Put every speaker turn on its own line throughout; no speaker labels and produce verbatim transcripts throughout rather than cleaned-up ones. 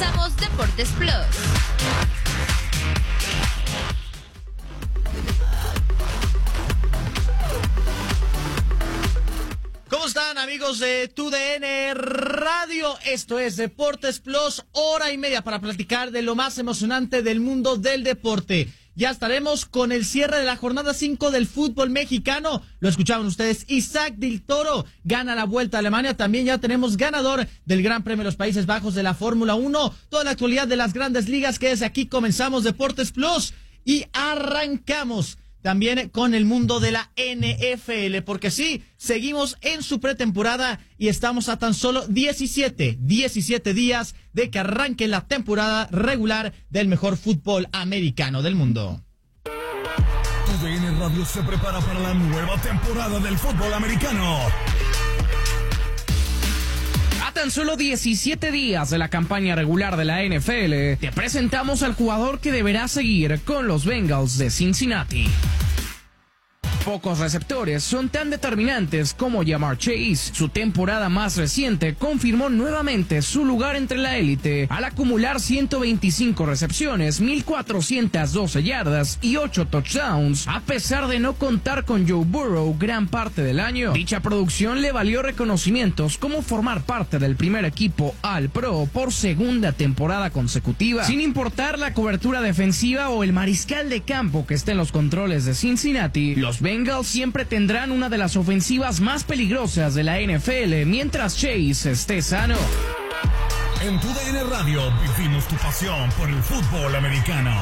Comenzamos Deportes Plus.
¿Cómo están, amigos de T U D N Radio? Esto es Deportes Plus, hora y media para platicar de lo más emocionante del mundo del deporte. Ya estaremos con el cierre de la jornada cinco del fútbol mexicano. Lo escuchaban ustedes, Isaac del Toro gana la Vuelta a Alemania. También ya tenemos ganador del Gran Premio de los Países Bajos de la Fórmula uno. Toda la actualidad de las grandes ligas, que desde aquí comenzamos Deportes Plus y arrancamos también con el mundo de la N F L, porque sí, seguimos en su pretemporada y estamos a tan solo diecisiete días de que arranque la temporada regular del mejor fútbol americano del mundo.
T U D N Radio se prepara para la nueva temporada del fútbol americano.
A tan solo diecisiete días de la campaña regular de la N F L, te presentamos al jugador que deberá seguir con los Bengals de Cincinnati. Pocos receptores son tan determinantes como Ja'Marr Chase. Su temporada más reciente confirmó nuevamente su lugar entre la élite al acumular ciento veinticinco recepciones, mil cuatrocientas doce yardas y ocho touchdowns, a pesar de no contar con Joe Burrow gran parte del año. Dicha producción le valió reconocimientos como formar parte del primer equipo All-Pro por segunda temporada consecutiva. Sin importar la cobertura defensiva o el mariscal de campo que esté en los controles de Cincinnati, los Bengals siempre tendrán una de las ofensivas más peligrosas de la N F L mientras Chase esté sano.
En T U D N Radio vivimos tu pasión por el fútbol americano.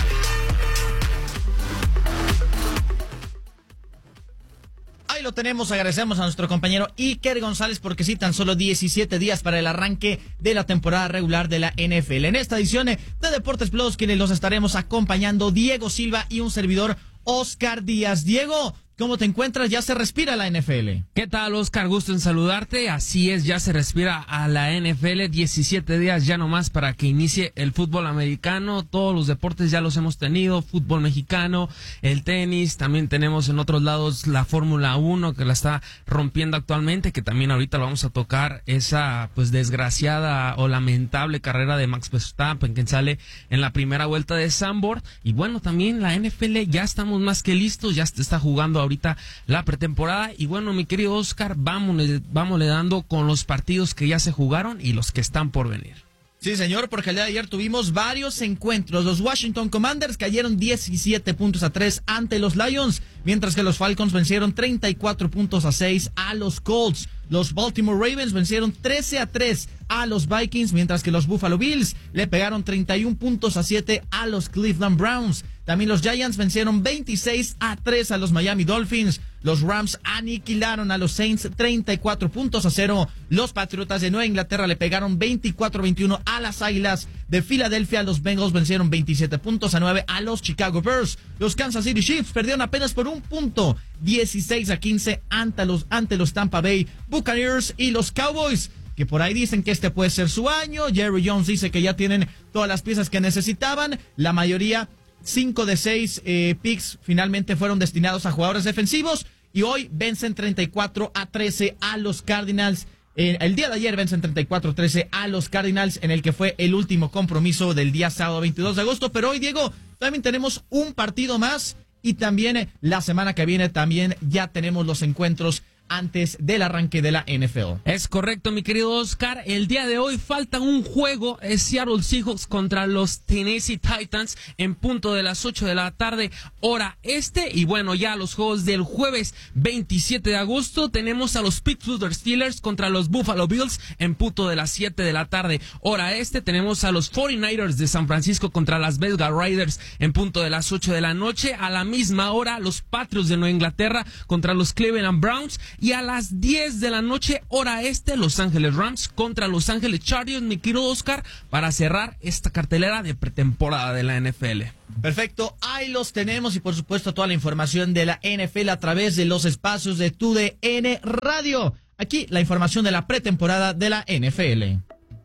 Ahí lo tenemos, agradecemos a nuestro compañero Iker González, porque sí, tan solo diecisiete días para el arranque de la temporada regular de la N F L. En esta edición de Deportes Plus, quienes los estaremos acompañando, Diego Silva y un servidor, Oscar Díaz. Diego, ¿cómo te encuentras? Ya se respira la N F L.
¿Qué tal, Oscar? Gusto en saludarte. Así es, ya se respira a la N F L. diecisiete días ya nomás para que inicie el fútbol americano. Todos los deportes ya los hemos tenido. Fútbol mexicano, el tenis. También tenemos en otros lados la Fórmula uno, que la está rompiendo actualmente, que también ahorita lo vamos a tocar. Esa, pues, desgraciada o lamentable carrera de Max Verstappen, que sale en la primera vuelta de Zandvoort. Y bueno, también la N F L, ya estamos más que listos. Ya se está jugando ahorita la pretemporada. Y bueno, mi querido Oscar, vámonos, vámonos dando con los partidos que ya se jugaron y los que están por venir.
Sí, señor, porque el día de ayer tuvimos varios encuentros. Los Washington Commanders cayeron diecisiete puntos a tres ante los Lions, mientras que los Falcons vencieron treinta y cuatro puntos a seis a los Colts. Los Baltimore Ravens vencieron trece a tres a los Vikings, mientras que los Buffalo Bills le pegaron treinta y uno puntos a siete a los Cleveland Browns. También los Giants vencieron veintiséis a tres a los Miami Dolphins. Los Rams aniquilaron a los Saints treinta y cuatro puntos a cero. Los Patriotas de Nueva Inglaterra le pegaron veinticuatro a veintiuno a las Águilas de Filadelfia. Los Bengals vencieron veintisiete puntos a nueve a los Chicago Bears. Los Kansas City Chiefs perdieron apenas por un punto, dieciséis a quince ante los, ante los Tampa Bay Buccaneers. Y los Cowboys, que por ahí dicen que este puede ser su año. Jerry Jones dice que ya tienen todas las piezas que necesitaban. La mayoría, cinco de seis eh, picks, finalmente fueron destinados a jugadores defensivos. Y hoy vencen treinta y cuatro a trece a los Cardinals. Eh, el día de ayer vencen treinta y cuatro a trece a los Cardinals, en el que fue el último compromiso del día sábado veintidós de agosto. Pero hoy, Diego, también tenemos un partido más. Y también eh, la semana que viene también ya tenemos los encuentros antes del arranque de la N F L.
Es correcto, mi querido Oscar. El día de hoy falta un juego, es Seattle Seahawks contra los Tennessee Titans en punto de las ocho de la tarde, hora este. Y bueno, ya los juegos del jueves veintisiete de agosto tenemos a los Pittsburgh Steelers contra los Buffalo Bills en punto de las siete de la tarde, hora este. Tenemos a los cuarenta y nueve ers de San Francisco contra las Vegas Raiders en punto de las ocho de la noche. A la misma hora, los Patriots de Nueva Inglaterra contra los Cleveland Browns. Y a las diez de la noche, hora este, Los Ángeles Rams contra Los Ángeles Chargers, mi querido Oscar, para cerrar esta cartelera de pretemporada de la N F L.
Perfecto, ahí los tenemos, y por supuesto toda la información de la N F L a través de los espacios de T U D N Radio. Aquí la información de la pretemporada de la N F L.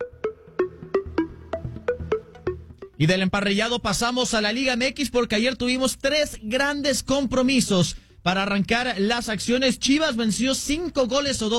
Y del emparrillado pasamos a la Liga M X, porque ayer tuvimos tres grandes compromisos. Para arrancar las acciones, Chivas venció cinco goles o dos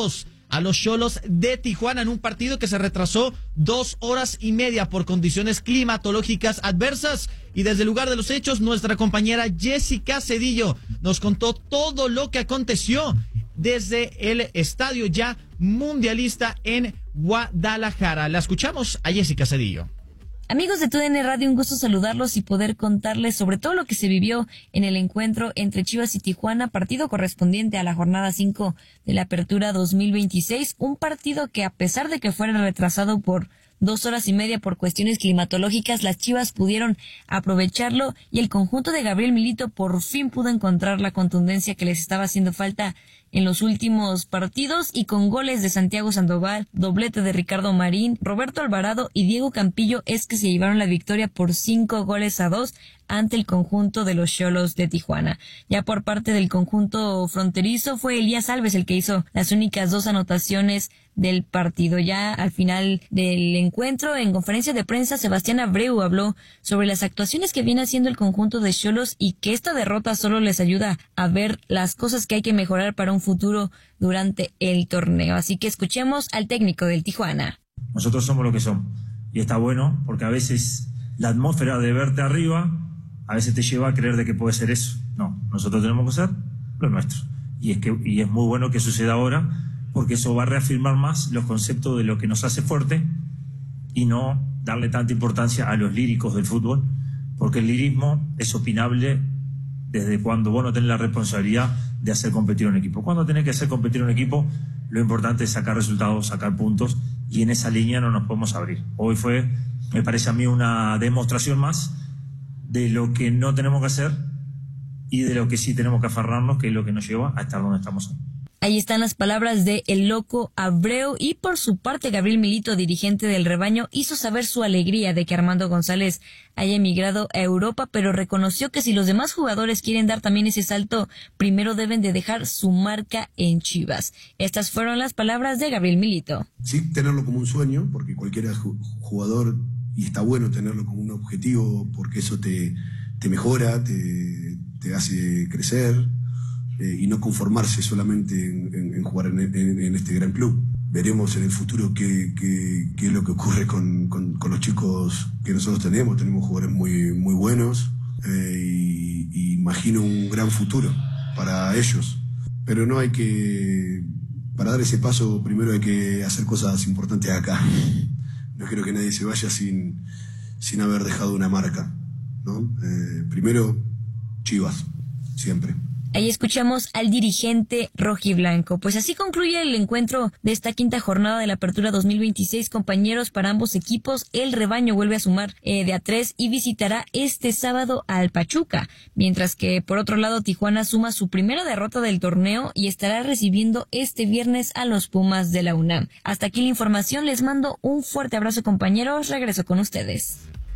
a los Xolos de Tijuana en un partido que se retrasó dos horas y media por condiciones climatológicas adversas. Y desde el lugar de los hechos, nuestra compañera Jessica Cedillo nos contó todo lo que aconteció desde el estadio ya mundialista en Guadalajara. La escuchamos a Jessica Cedillo.
Amigos de T U D N Radio, un gusto saludarlos y poder contarles sobre todo lo que se vivió en el encuentro entre Chivas y Tijuana, partido correspondiente a la jornada cinco de la Apertura dos mil veintiséis, un partido que a pesar de que fuera retrasado por dos horas y media por cuestiones climatológicas, las Chivas pudieron aprovecharlo y el conjunto de Gabriel Milito por fin pudo encontrar la contundencia que les estaba haciendo falta en los últimos partidos, y con goles de Santiago Sandoval, doblete de Ricardo Marín, Roberto Alvarado y Diego Campillo es que se llevaron la victoria por cinco goles a dos ante el conjunto de los Xolos de Tijuana. Ya por parte del conjunto fronterizo fue Elías Alves el que hizo las únicas dos anotaciones del partido. Ya al final del encuentro, en conferencia de prensa, Sebastián Abreu habló sobre las actuaciones que viene haciendo el conjunto de Xolos y que esta derrota solo les ayuda a ver las cosas que hay que mejorar para un futuro durante el torneo. Así que escuchemos al técnico del Tijuana.
Nosotros somos lo que somos y está bueno porque a veces la atmósfera de verte arriba a veces te lleva a creer de que puede ser eso. No, nosotros tenemos que hacer lo nuestro y es que y es muy bueno que suceda ahora, porque eso va a reafirmar más los conceptos de lo que nos hace fuerte y no darle tanta importancia a los líricos del fútbol, porque el lirismo es opinable desde cuando vos no tenés la responsabilidad de hacer competir un equipo. Cuando tenés que hacer competir un equipo, lo importante es sacar resultados, sacar puntos, y en esa línea no nos podemos abrir. Hoy fue, me parece a mí, una demostración más de lo que no tenemos que hacer y de lo que sí tenemos que aferrarnos, que es lo que nos lleva a estar donde estamos hoy.
Ahí están las palabras de el loco Abreu, y por su parte Gabriel Milito, dirigente del rebaño, hizo saber su alegría de que Armando González haya emigrado a Europa, pero reconoció que si los demás jugadores quieren dar también ese salto, primero deben de dejar su marca en Chivas. Estas fueron las palabras de Gabriel Milito.
Sí, tenerlo como un sueño, porque cualquier jugador, y está bueno tenerlo como un objetivo, porque eso te, te mejora, te, te hace crecer, eh, y no conformarse solamente en, en, en jugar en, en, en este gran club. Veremos en el futuro qué, qué, qué es lo que ocurre con, con, con los chicos que nosotros tenemos. Tenemos jugadores muy, muy buenos, eh, y, y imagino un gran futuro para ellos. Pero no hay que... Para dar ese paso, primero hay que hacer cosas importantes acá. No quiero que nadie se vaya sin, sin haber dejado una marca, ¿no? Eh, primero, Chivas, siempre.
Ahí escuchamos al dirigente rojiblanco. Pues así concluye el encuentro de esta quinta jornada de la Apertura dos mil veintiséis, compañeros, para ambos equipos. El rebaño vuelve a sumar eh, de a tres y visitará este sábado al Pachuca, mientras que por otro lado Tijuana suma su primera derrota del torneo y estará recibiendo este viernes a los Pumas de la UNAM. Hasta aquí la información, les mando un fuerte abrazo, compañeros, regreso con ustedes.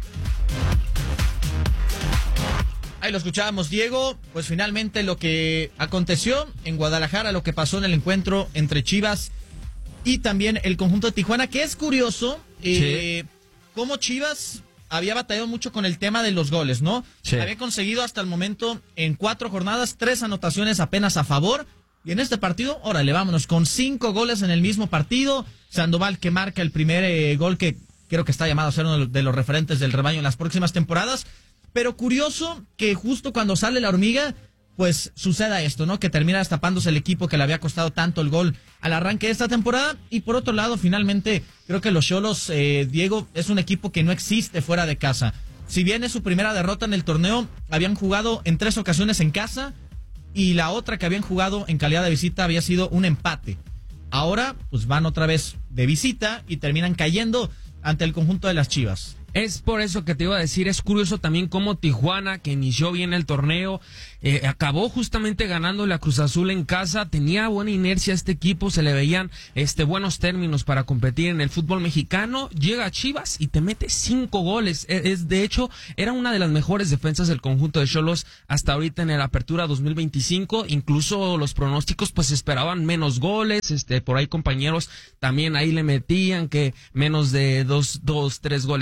Ahí lo escuchábamos, Diego. Pues finalmente lo que aconteció en Guadalajara, lo que pasó en el encuentro entre Chivas y también el conjunto de Tijuana, que es curioso, eh, sí. cómo Chivas había batallado mucho con el tema de los goles, ¿no? Sí. Había conseguido hasta el momento en cuatro jornadas tres anotaciones apenas a favor, y en este partido, órale, vámonos, con cinco goles en el mismo partido. Sandoval, que marca el primer eh, gol, que creo que está llamado a ser uno de los referentes del rebaño en las próximas temporadas. Pero curioso que justo cuando sale la hormiga, pues suceda esto, ¿no? Que termina destapándose el equipo que le había costado tanto el gol al arranque de esta temporada. Y por otro lado, finalmente, creo que los Xolos, eh, Diego, es un equipo que no existe fuera de casa. Si bien es su primera derrota en el torneo, habían jugado en tres ocasiones en casa, y la otra que habían jugado en calidad de visita había sido un empate. Ahora, pues van otra vez de visita y terminan cayendo ante el conjunto de las Chivas.
Es por eso que te iba a decir, es curioso también cómo Tijuana, que inició bien el torneo, eh, acabó justamente ganando la Cruz Azul en casa. Tenía buena inercia este equipo, se le veían este buenos términos para competir en el fútbol mexicano. Llega a Chivas y te mete cinco goles. Es, es de hecho, era una de las mejores defensas del conjunto de Xolos hasta ahorita en la Apertura dos mil veinticinco. Incluso los pronósticos pues esperaban menos goles. Este, por ahí compañeros también ahí le metían que menos de dos, dos, tres golecitos.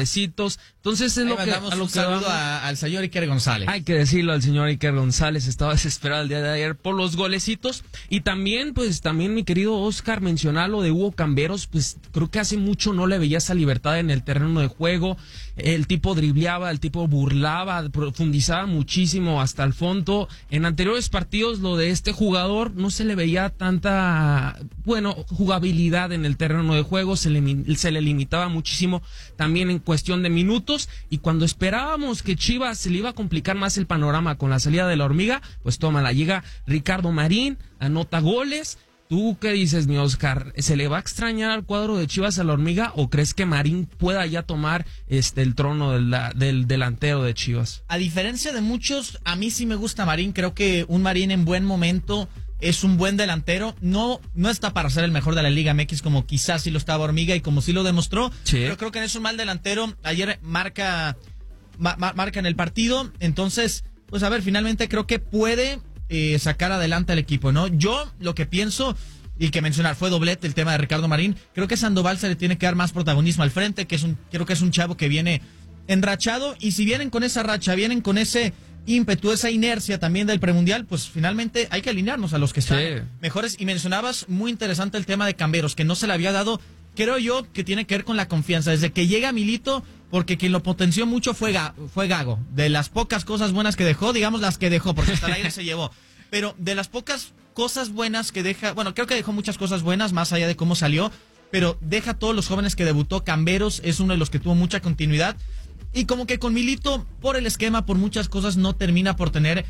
golecitos. Entonces es
Ahí
lo que,
mandamos
a lo
un
que
saludo
vamos.
a- al señor Iker González.
Hay que decirlo al señor Iker González, estaba desesperado el día de ayer por los golecitos. Y también, pues, también mi querido Oscar, mencionar lo de Hugo Camberos, pues creo que hace mucho no le veía esa libertad en el terreno de juego. El tipo dribleaba, el tipo burlaba, profundizaba muchísimo hasta el fondo. En anteriores partidos lo de este jugador no se le veía tanta, bueno, jugabilidad en el terreno de juego, se le, se le limitaba muchísimo también en cuestión de minutos. Y cuando esperábamos que Chivas se le iba a complicar más el panorama con la salida de la hormiga, pues toma, la llega Ricardo Marín, anota goles. ¿Tú qué dices, mi Oscar? ¿Se le va a extrañar al cuadro de Chivas a la hormiga o crees que Marín pueda ya tomar este el trono de la, del delantero de Chivas?
A diferencia de muchos, a mí sí me gusta Marín. Creo que un Marín en buen momento es un buen delantero. No, no está para ser el mejor de la Liga M X como quizás sí lo estaba Hormiga y como sí lo demostró.
Sí.
Pero creo que es un mal delantero. Ayer marca, ma, ma, marca en el partido. Entonces, pues a ver, finalmente creo que puede eh, sacar adelante al equipo, ¿no? Yo lo que pienso y que mencionar fue doblete el tema de Ricardo Marín. Creo que Sandoval se le tiene que dar más protagonismo al frente, que es un, creo que es un chavo que viene enrachado, y si vienen con esa racha, vienen con ese ímpetu, esa inercia también del premundial, pues finalmente hay que alinearnos a los que están
Sí.
mejores. Y mencionabas muy interesante el tema de Camberos, que no se le había dado, creo yo que tiene que ver con la confianza. Desde que llega Milito, porque quien lo potenció mucho fue, Ga- fue Gago. De las pocas cosas buenas que dejó, digamos las que dejó, porque hasta el aire se llevó. Pero de las pocas cosas buenas que deja, bueno, creo que dejó muchas cosas buenas, más allá de cómo salió, pero deja a todos los jóvenes que debutó. Camberos es uno de los que tuvo mucha continuidad. Y como que con Milito, por el esquema, por muchas cosas, no termina por tener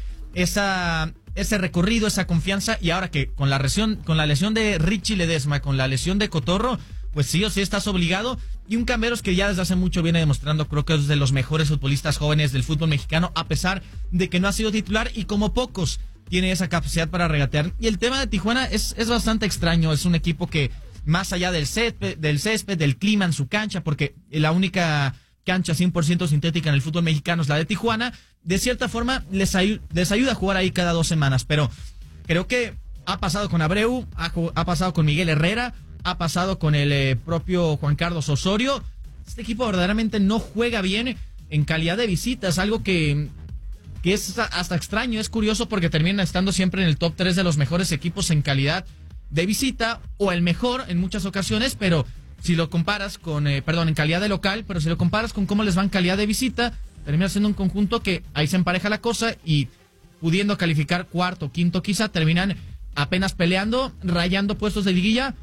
esa ese recorrido, esa confianza. Y ahora que con la lesión, con la lesión de Richie Ledesma, con la lesión de Cotorro, pues sí o sí estás obligado. Y un Camberos que ya desde hace mucho viene demostrando, creo que es de los mejores futbolistas jóvenes del fútbol mexicano, a pesar de que no ha sido titular y como pocos tiene esa capacidad para regatear. Y el tema de Tijuana es, es bastante extraño. Es un equipo que, más allá del césped, del césped, del clima en su cancha, porque la única cancha cien por ciento sintética en el fútbol mexicano es la de Tijuana, de cierta forma les, ay- les ayuda a jugar ahí cada dos semanas, pero creo que ha pasado con Abreu, ha, ju- ha pasado con Miguel Herrera, ha pasado con el eh, propio Juan Carlos Osorio. Este equipo verdaderamente no juega bien en calidad de visitas, algo que, que es hasta extraño, es curioso porque termina estando siempre en el top tres de los mejores equipos en calidad de visita, o el mejor en muchas ocasiones, pero si lo comparas con, eh, perdón, en calidad de local, pero si lo comparas con cómo les va en calidad de visita, termina siendo un conjunto que ahí se empareja la cosa y pudiendo calificar cuarto, quinto quizá, terminan apenas peleando, rayando puestos de liguilla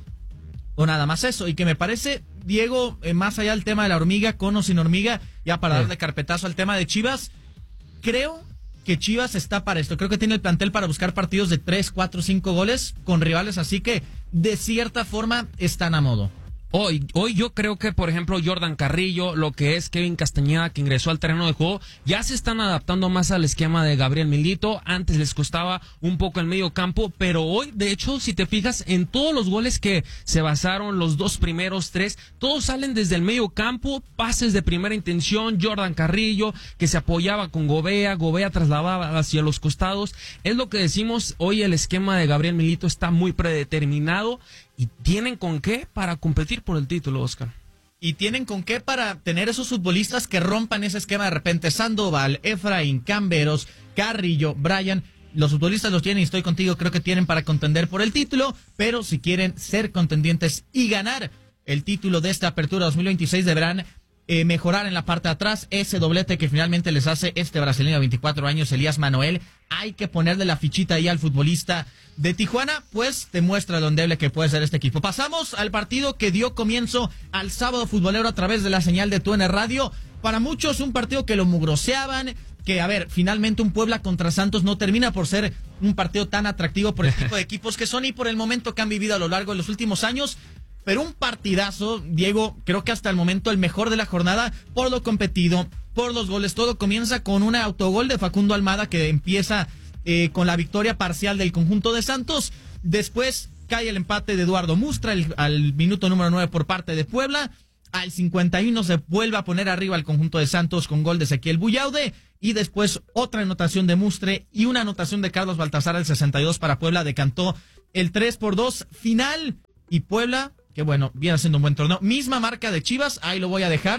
o nada más eso. Y que me parece, Diego, eh, más allá del tema de la hormiga, con o sin hormiga, ya para
Sí.
darle carpetazo al tema de Chivas, creo que Chivas está para esto. Creo que tiene el plantel para buscar partidos de tres, cuatro, cinco goles con rivales, así que de cierta forma están a modo.
Hoy, hoy yo creo que, por ejemplo, Jordan Carrillo, lo que es Kevin Castañeda, que ingresó al terreno de juego, ya se están adaptando más al esquema de Gabriel Milito. Antes les costaba un poco el medio campo, pero hoy, de hecho, si te fijas, en todos los goles que se basaron, los dos primeros tres, todos salen desde el medio campo, pases de primera intención. Jordan Carrillo, que se apoyaba con Gobea, Gobea trasladaba hacia los costados. Es lo que decimos, hoy el esquema de Gabriel Milito está muy predeterminado. ¿Y tienen con qué para competir por el título, Oscar?
Y tienen con qué para tener esos futbolistas que rompan ese esquema de repente. Sandoval, Efraín, Camberos, Carrillo, Brian. Los futbolistas los tienen y estoy contigo, creo que tienen para contender por el título. Pero si quieren ser contendientes y ganar el título de esta apertura dos mil veintiséis, deberán eh, mejorar en la parte de atrás. Ese doblete que finalmente les hace este brasileño de veinticuatro años, Elías Manuel. Hay que ponerle la fichita ahí al futbolista de Tijuana, pues demuestra lo endeble que puede ser este equipo. Pasamos al partido que dio comienzo al sábado futbolero a través de la señal de T U N Radio. Para muchos un partido que lo mugroseaban, que a ver, finalmente un Puebla contra Santos no termina por ser un partido tan atractivo por el tipo de equipos que son y por el momento que han vivido a lo largo de los últimos años. Pero un partidazo, Diego, creo que hasta el momento el mejor de la jornada por lo competido, por los goles. Todo comienza con un autogol de Facundo Almada que empieza eh, con la victoria parcial del conjunto de Santos. Después cae el empate de Eduardo Mustra el, al minuto número nueve por parte de Puebla. Al cincuenta y uno se vuelve a poner arriba el conjunto de Santos con gol de Ezequiel Buyaude. Y después otra anotación de Mustre y una anotación de Carlos Baltazar al sesenta y dos para Puebla. Decantó el tres por dos final. Y Puebla, que bueno, viene haciendo un buen torneo. Misma marca de Chivas, ahí lo voy a dejar.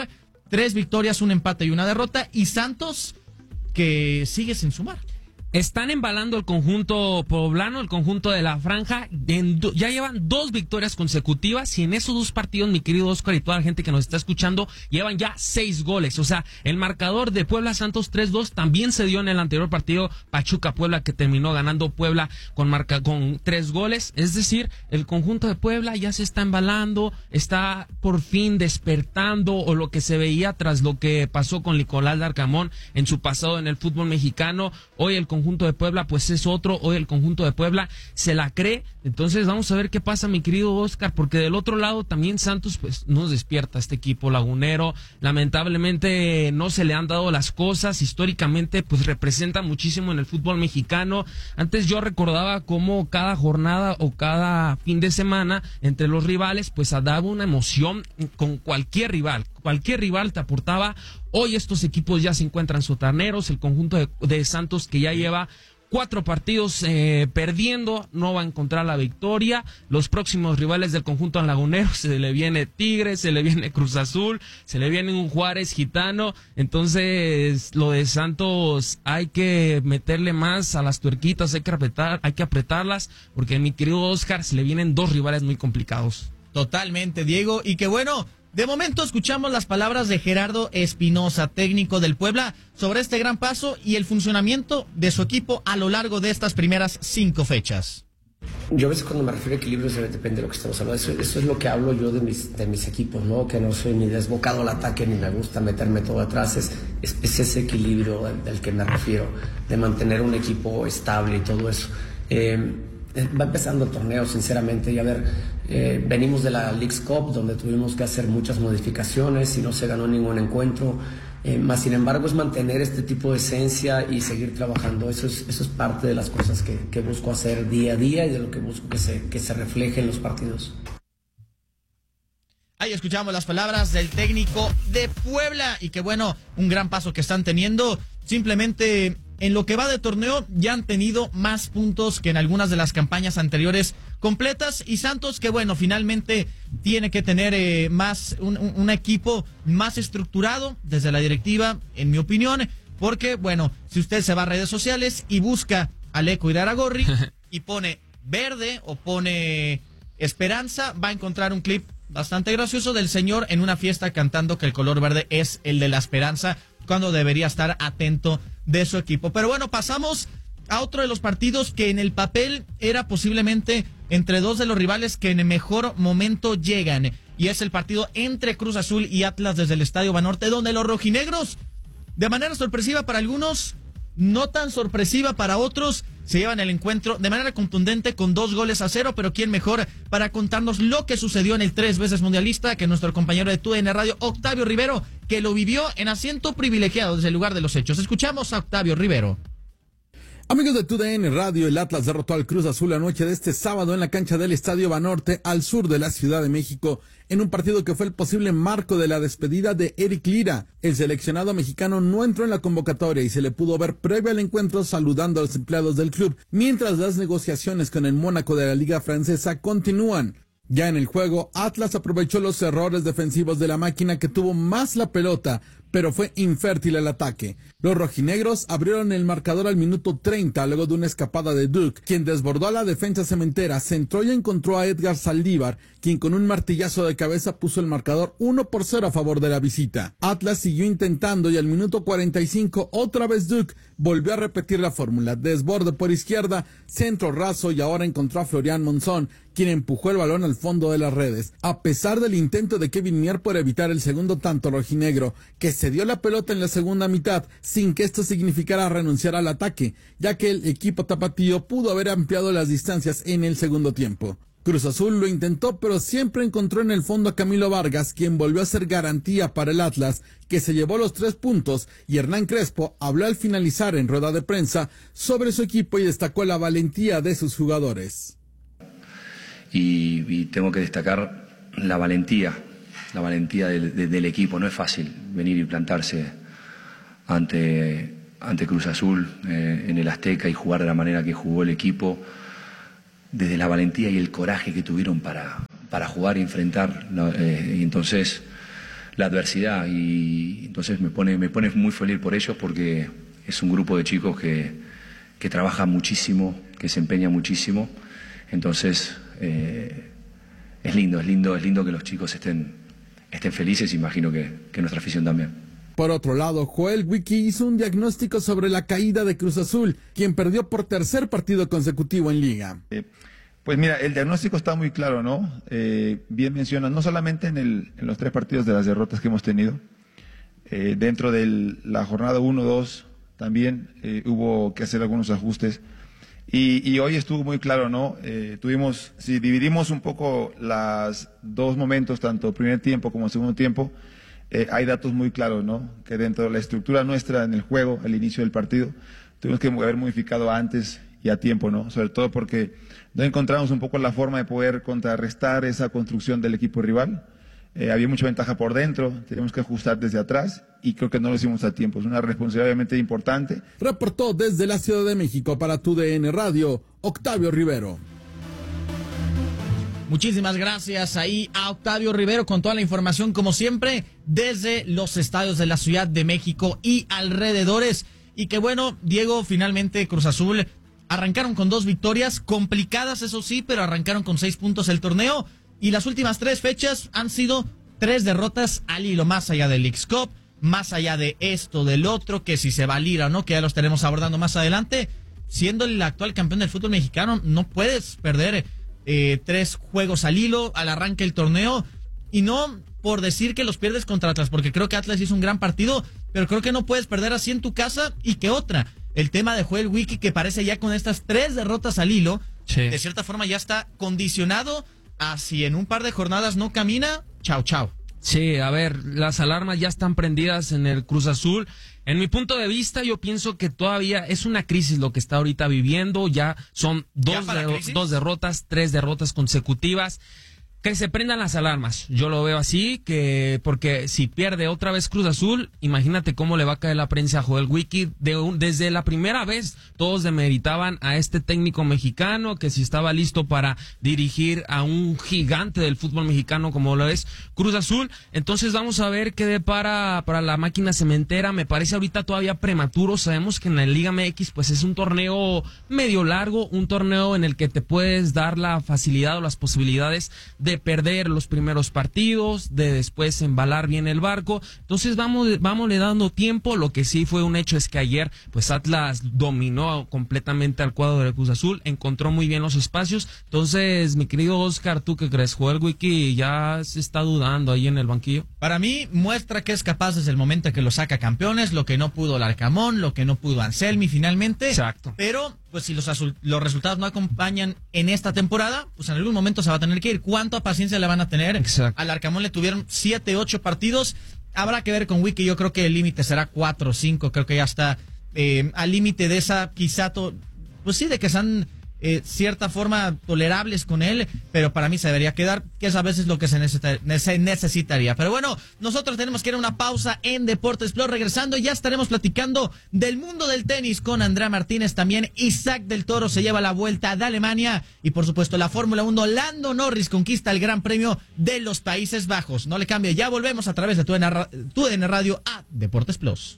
tres victorias, un empate y una derrota, y Santos, que sigue sin sumar.
Están embalando el conjunto poblano, el conjunto de la franja. En do, ya llevan dos victorias consecutivas y en esos dos partidos, mi querido Oscar y toda la gente que nos está escuchando, llevan ya seis goles. O sea, el marcador de Puebla Santos tres dos también se dio en el anterior partido Pachuca Puebla, que terminó ganando Puebla con marca con tres goles. Es decir, el conjunto de Puebla ya se está embalando, está por fin despertando, o lo que se veía tras lo que pasó con Nicolás Larcamón en su pasado en el fútbol mexicano. Hoy el conjunto conjunto de Puebla pues es otro, hoy el conjunto de Puebla se la cree. Entonces vamos a ver qué pasa, mi querido Oscar, porque del otro lado también Santos pues nos despierta este equipo lagunero. Lamentablemente no se le han dado las cosas, históricamente pues representa muchísimo en el fútbol mexicano. Antes yo recordaba cómo cada jornada o cada fin de semana entre los rivales pues daba una emoción con cualquier rival, cualquier rival te aportaba. Hoy estos equipos ya se encuentran sotaneros, el conjunto de, de Santos, que ya lleva cuatro partidos eh, perdiendo, no va a encontrar la victoria. Los próximos rivales del conjunto lagunero, se le viene Tigres, se le viene Cruz Azul, se le viene un Juárez gitano. Entonces lo de Santos hay que meterle más a las tuerquitas, hay que apretar, hay que apretarlas, porque mi querido Oscar, se le vienen dos rivales muy complicados.
Totalmente, Diego, y que bueno, de momento escuchamos las palabras de Gerardo Espinoza, técnico del Puebla, sobre este gran paso y el funcionamiento de su equipo a lo largo de estas primeras cinco fechas.
Yo a veces cuando me refiero a equilibrio depende de lo que estamos hablando. Eso, eso es lo que hablo yo de mis, de mis equipos, ¿no? Que no soy ni desbocado al ataque ni me gusta meterme todo atrás. Es, es, es ese equilibrio del, del que me refiero, de mantener un equipo estable y todo eso. Eh, Va empezando el torneo, sinceramente, y a ver, eh, venimos de la Leagues Cup, donde tuvimos que hacer muchas modificaciones y no se ganó ningún encuentro, eh, más sin embargo es mantener este tipo de esencia y seguir trabajando. Eso es, eso es parte de las cosas que, que busco hacer día a día y de lo que busco que se, que se refleje en los partidos.
Ahí escuchamos las palabras del técnico de Puebla, y que bueno, un gran paso que están teniendo. Simplemente en lo que va de torneo ya han tenido más puntos que en algunas de las campañas anteriores completas, y Santos, que bueno, finalmente tiene que tener eh, más un, un, un equipo más estructurado desde la directiva, en mi opinión, porque bueno, si usted se va a redes sociales y busca a Leco Iraragorri y pone verde o pone esperanza, va a encontrar un clip bastante gracioso del señor en una fiesta cantando que el color verde es el de la esperanza, cuando debería estar atento de su equipo. Pero bueno, pasamos a otro de los partidos que en el papel era posiblemente entre dos de los rivales que en el mejor momento llegan, y es el partido entre Cruz Azul y Atlas desde el Estadio Banorte, donde los rojinegros, de manera sorpresiva para algunos, no tan sorpresiva para otros, se llevan el encuentro de manera contundente con dos goles a cero. Pero quién mejor para contarnos lo que sucedió en el tres veces mundialista que nuestro compañero de T U D N Radio, Octavio Rivero, que lo vivió en asiento privilegiado desde el lugar de los hechos. Escuchamos a Octavio Rivero.
Amigos de T U D N Radio, el Atlas derrotó al Cruz Azul la noche de este sábado en la cancha del Estadio Banorte, al sur de la Ciudad de México, en un partido que fue el posible marco de la despedida de Eric Lira. El seleccionado mexicano no entró en la convocatoria y se le pudo ver previo al encuentro saludando a los empleados del club, mientras las negociaciones con el Mónaco de la Liga Francesa continúan. Ya en el juego, Atlas aprovechó los errores defensivos de la máquina, que tuvo más la pelota, pero fue infértil el ataque. Los rojinegros abrieron el marcador al minuto treinta, luego de una escapada de Duke, quien desbordó a la defensa cementera, centró y encontró a Edgar Saldívar, quien con un martillazo de cabeza puso el marcador uno por cero a favor de la visita. Atlas siguió intentando y al minuto cuarenta y cinco, otra vez Duke volvió a repetir la fórmula: desborde por izquierda, centro raso, y ahora encontró a Florian Monzón, quien empujó el balón al fondo de las redes. A pesar del intento de Kevin Mier por evitar el segundo tanto rojinegro, que se dio la pelota en la segunda mitad sin que esto significara renunciar al ataque, ya que el equipo tapatío pudo haber ampliado las distancias en el segundo tiempo. Cruz Azul lo intentó, pero siempre encontró en el fondo a Camilo Vargas, quien volvió a ser garantía para el Atlas, que se llevó los tres puntos, y Hernán Crespo habló al finalizar en rueda de prensa sobre su equipo y destacó la valentía de sus jugadores.
Y, y tengo que destacar la valentía, la valentía del, de, del equipo. No es fácil venir y plantarse ante, ante Cruz Azul eh, en el Azteca y jugar de la manera que jugó el equipo, desde la valentía y el coraje que tuvieron para, para jugar y enfrentar. ¿no? Eh, y entonces la adversidad, y entonces me pone, me pone muy feliz por ellos, porque es un grupo de chicos que, que trabaja muchísimo, que se empeña muchísimo. Entonces eh, es lindo, es lindo, es lindo que los chicos estén, estén felices, imagino que, que nuestra afición también.
Por otro lado, Joel Wiki hizo un diagnóstico sobre la caída de Cruz Azul, quien perdió por tercer partido consecutivo en Liga.
Eh, pues mira, el diagnóstico está muy claro, ¿no? Eh, bien menciona, no solamente en, el, en los tres partidos de las derrotas que hemos tenido, eh, dentro de la jornada uno dos también eh, hubo que hacer algunos ajustes. Y, y hoy estuvo muy claro, ¿no? Eh, tuvimos, si dividimos un poco los dos momentos, tanto primer tiempo como segundo tiempo, Eh, hay datos muy claros, ¿no? Que dentro de la estructura nuestra en el juego, al inicio del partido, tuvimos que haber modificado antes y a tiempo, ¿no? Sobre todo porque no encontramos un poco la forma de poder contrarrestar esa construcción del equipo rival. Eh, había mucha ventaja por dentro, teníamos que ajustar desde atrás y creo que no lo hicimos a tiempo. Es una responsabilidad obviamente importante.
Reportó desde la Ciudad de México para Tu D N Radio, Octavio Rivero.
Muchísimas gracias ahí a Octavio Rivero con toda la información, como siempre, desde los estadios de la Ciudad de México y alrededores. Y que bueno, Diego, finalmente Cruz Azul arrancaron con dos victorias, complicadas eso sí, pero arrancaron con seis puntos el torneo. Y las últimas tres fechas han sido tres derrotas al hilo, más allá del Leagues Cup, más allá de esto, del otro, que si se va a Lira o no, que ya lo estaremos abordando más adelante. Siendo el actual campeón del fútbol mexicano, no puedes perder Eh, tres juegos al hilo al arranque del torneo, y no por decir que los pierdes contra Atlas, porque creo que Atlas hizo un gran partido, pero creo que no puedes perder así en tu casa. Y que otra, el tema de Joel Wiki, que parece ya con estas tres derrotas al hilo, sí, de cierta forma ya está condicionado a si en un par de jornadas no camina, chao chao.
Sí, a ver, las alarmas ya están prendidas en el Cruz Azul. En mi punto de vista, yo pienso que todavía es una crisis lo que está ahorita viviendo. Ya son dos,
¿Ya
de, dos derrotas, tres derrotas consecutivas. Que se prendan las alarmas. Yo lo veo así, que porque si pierde otra vez Cruz Azul, imagínate cómo le va a caer la prensa a Joel Wiki. De un, desde la primera vez todos demeritaban a este técnico mexicano, que si estaba listo para dirigir a un gigante del fútbol mexicano como lo es Cruz Azul. Entonces vamos a ver qué depara para la máquina cementera. Me parece ahorita todavía prematuro. Sabemos que en la Liga M X pues es un torneo medio largo, un torneo en el que te puedes dar la facilidad o las posibilidades de de perder los primeros partidos, de después embalar bien el barco. Entonces vamos, vamos le dando tiempo. Lo que sí fue un hecho es que ayer pues Atlas dominó completamente al cuadro de Cruz Azul, encontró muy bien los espacios. Entonces, mi querido Oscar, ¿tú qué crees? Joel Wiki ya se está dudando ahí en el banquillo.
Para mí muestra que es capaz desde el momento en que lo saca campeones, lo que no pudo Larcamón, lo que no pudo Anselmi finalmente.
Exacto.
Pero pues si los, azul, los resultados no acompañan en esta temporada, pues en algún momento se va a tener que ir. ¿Cuánta paciencia le van a tener?
Exacto.
Al Larcamón le tuvieron siete, ocho partidos. Habrá que ver con Wiki. Yo creo que el límite será cuatro o cinco. Creo que ya está eh, al límite de esa, quizá, to, pues sí, de que sean eh, cierta forma tolerables con él, pero para mí se debería quedar, que es a veces lo que se, necesita, se necesitaría. Pero bueno, nosotros tenemos que ir a una pausa en Deportes Plus. Regresando, ya estaremos platicando del mundo del tenis con Andrea Martínez. También Isaac del Toro se lleva la vuelta de Alemania, y por supuesto la Fórmula uno, Lando Norris conquista el Gran Premio de los Países Bajos. No le cambie, ya volvemos a través de tu D N Radio a Deportes Plus.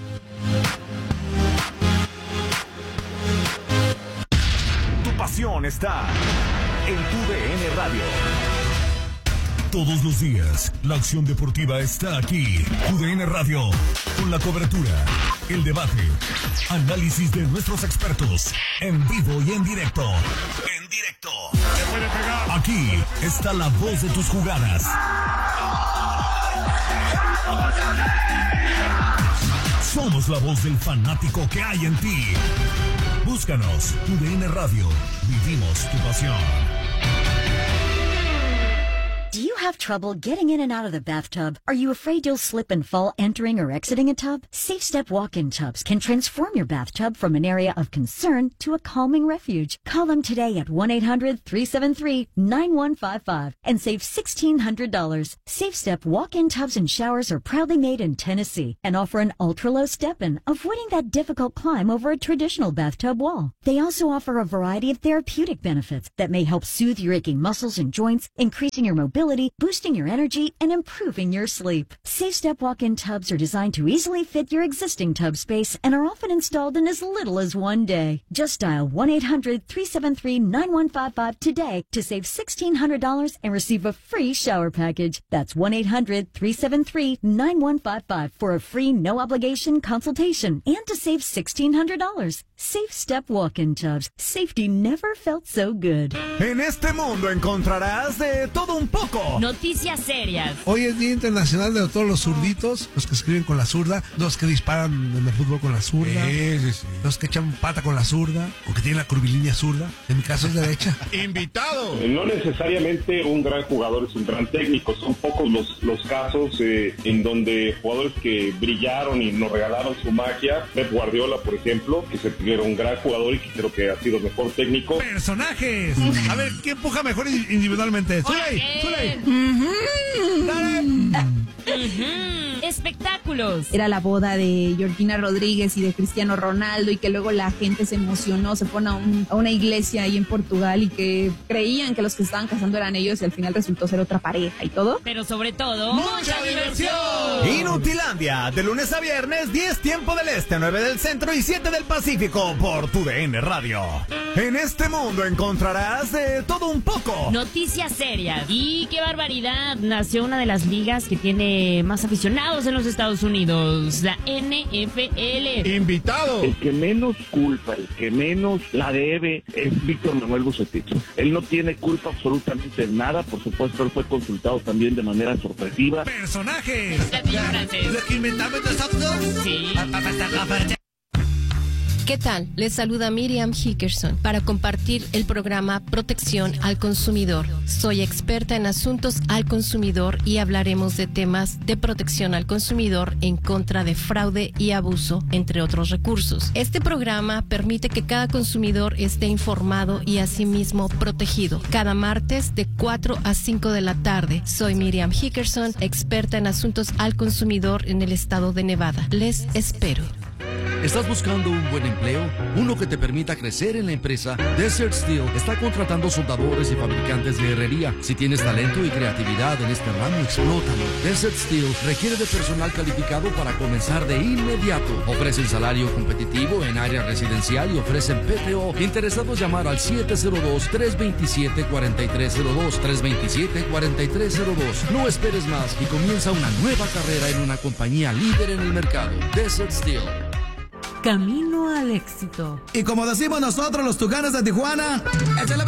Pasión está en Tu D N Radio. Todos los días, la acción deportiva está aquí. Tu D N Radio, con la cobertura, el debate, análisis de nuestros expertos, en vivo y en directo. En directo. Aquí está la voz de tus jugadas. Somos la voz del fanático que hay en ti. Búscanos, Tu D N Radio. Vivimos tu pasión.
Do you have trouble getting in and out of the bathtub? Are you afraid you'll slip and fall entering or exiting a tub? Safe Step walk-in tubs can transform your bathtub from an area of concern to a calming refuge. Call them today at one eight hundred, three seven three, nine one five five and save sixteen hundred dollars. Safe Step walk-in tubs and showers are proudly made in Tennessee and offer an ultra-low step-in, avoiding that difficult climb over a traditional bathtub wall. They also offer a variety of therapeutic benefits that may help soothe your aching muscles and joints, increasing your mobility boosting your energy and improving your sleep. SafeStep walk-in tubs are designed to easily fit your existing tub space and are often installed in as little as one day. Just dial one eight hundred three seven three nine one five five today to save sixteen hundred dollars and receive a free shower package. That's one eight hundred three seven three nine one five five for a free no-obligation consultation and to save sixteen hundred dollars. SafeStep walk-in tubs. Safety never felt so good.
En este mundo encontrarás de todo un poco.
Noticias serias.
Hoy es Día Internacional de todos los zurditos, los que escriben con la zurda, los que disparan en el fútbol con la zurda, sí, sí, sí. Los que echan pata con la zurda, o que tienen la curvilínea zurda. En mi caso es derecha.
¡Invitado!
No necesariamente un gran jugador es un gran técnico, son pocos los, los casos eh, en donde jugadores que brillaron y nos regalaron su magia. Pep Guardiola, por ejemplo, que se era un gran jugador y que creo que ha sido mejor técnico.
¡Personajes! A ver, ¿quién empuja mejor individualmente? ¡Zuley! ¡Zuley!
Uh-huh. ¡Dale! Uh-huh. Espectáculos.
Era la boda de Georgina Rodríguez y de Cristiano Ronaldo y que luego la gente se emocionó, se fueron a, un, a una iglesia ahí en Portugal y que creían que los que estaban casando eran ellos y al final resultó ser otra pareja y todo.
Pero sobre todo, ¡mucha, mucha diversión!
Inutilandia, de lunes a viernes, diez tiempo del este, nueve del centro y siete del Pacífico por tu D N Radio. En este mundo encontrarás de todo un poco.
Noticias serias. Y qué barbaridad, nació una de las ligas que tiene más aficionados en los Estados Unidos, la N F L.
Invitado.
El que menos culpa, el que menos la debe es Víctor Manuel Bucetich. Él no tiene culpa absolutamente de nada, por supuesto él fue consultado también de manera sorpresiva.
¡Personajes!
francés.
¿Lo que inventamos nosotros?
Sí.
¿Qué tal? Les saluda Miriam Hickerson para compartir el programa Protección al Consumidor. Soy experta en asuntos al consumidor y hablaremos de temas de protección al consumidor en contra de fraude y abuso, entre otros recursos. Este programa permite que cada consumidor esté informado y asimismo protegido. Cada martes de cuatro a cinco de la tarde. Soy Miriam Hickerson, experta en asuntos al consumidor en el estado de Nevada. Les espero.
¿Estás buscando un buen empleo? Uno que te permita crecer en la empresa. Desert Steel está contratando soldadores y fabricantes de herrería. Si tienes talento y creatividad en este ramo, explótalo. Desert Steel requiere de personal calificado para comenzar de inmediato. Ofrecen salario competitivo en área residencial y ofrecen P T O. Interesados, llamar al siete cero dos, tres dos siete, cuatro tres cero dos, tres dos siete, cuatro tres cero dos. No esperes más y comienza una nueva carrera en una compañía líder en el mercado. Desert Steel.
Camino al éxito.
Y como decimos nosotros los Tucanes de Tijuana, échale